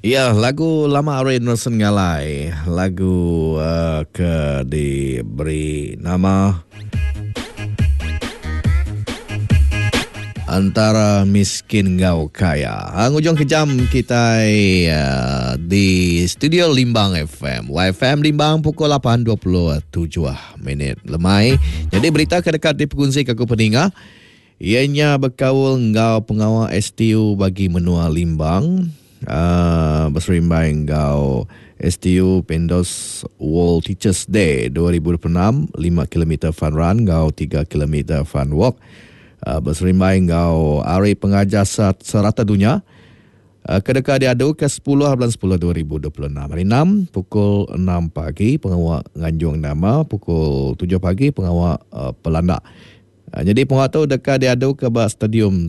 Ya, lagu lama Ray Nelson Ngalai. Lagu ke diberi nama Antara Miskin Ngau Kaya. Hujung kejam kita di studio Limbang FM. YFM Limbang pukul 8.27 lemai. Jadi berita kedekat di pengunci kaku peninga. Ianya berkawal ngau pengawal STU bagi menua Limbang. Berserimbai ngau STU Pendos World Teachers Day 2026. 5 km fun run, ngau 3 km fun walk. Berserimbai ngau Hari Pengajar Serata Dunia. Kedeka diadu ke 10 bulan 10 2026. Hari 6 pukul 6 pagi pengawal Nganjung Nama, pukul 7 pagi pengawal Pelanda. Jadi pengawal tu dekat diadu ke stadium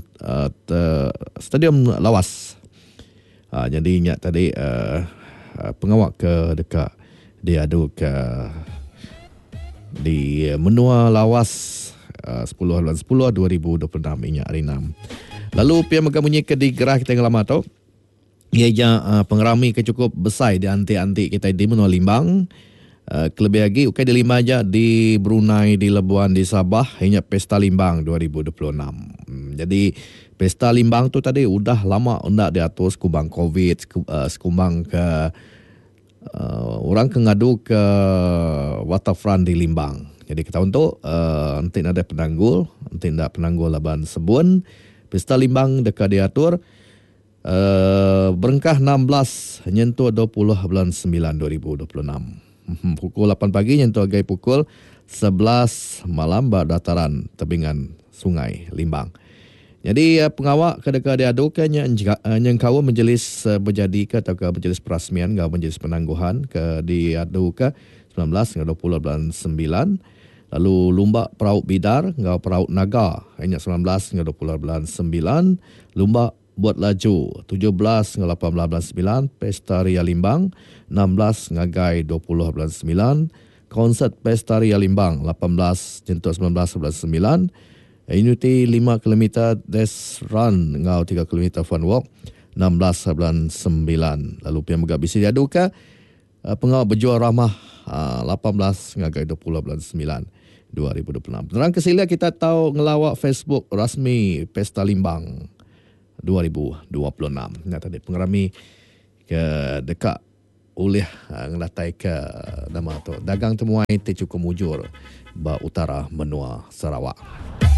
lawas. Jadi ingat tadi pengawal ke dekat diadu ke di menua lawas 10 bulan 10 2026 ingat hari 6. Lalu pihak mengamunyi ke di gerah kita yang lama tu. Ia pengerami ke cukup besar di antik-antik kita di menua Limbang. Kelebih lagi ukai di lima aja di Brunei, di Labuan, di Sabah hingga Pesta Limbang 2026. Jadi Pesta Limbang tu tadi udah lama undak diatur sekumbang COVID, sekumbang ke orang ke ngadu ke waterfront di Limbang. Jadi kita untuk nanti ada penanggul, nanti ada penanggul Laban Sebun. Pesta Limbang dekat diatur berengkah 16 nyentuh 20 bulan 9 2026. Pukul 8 pagi nyentuh agai pukul 11 malam dataran tebingan Sungai Limbang. Jadi pengawak kedekat diadu ke nyengkawa menjelis berjadi ke atau ke menjelis perasmian ke menjelis penangguhan ke diadu ke 19 hingga 20 bulan 9. Lalu Lumba Peraut Bidar ngau Peraut Naga hanya 19 hingga 20 bulan 9. Lumba Buat Laju 17 hingga 18 bulan 9. Pesta Ria Limbang 16 ngagai 20 bulan 9. Konsert Pesta Ria Limbang 18 jentuk 19 bulan 9. Unity 5 km Des Run ngau 3 km Fun Walk 16 bulan 9. Lalu pihak megak bisi diadukan pengawal berjual ramah 18 ngagai 20 bulan 9 2026. Terang kesila kita tahu ngelawak Facebook rasmi Pesta Limbang 2026. Nah tadi pengerami ke dekat oleh ngelatai ke nama tu dagang temuai te cukup mujur ba utara menua Sarawak.